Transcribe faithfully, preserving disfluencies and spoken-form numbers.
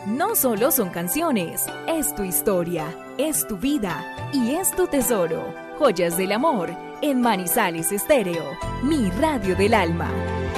No solo son canciones, es tu historia, es tu vida y es tu tesoro. Joyas del amor en Manizales Estéreo, mi radio del alma.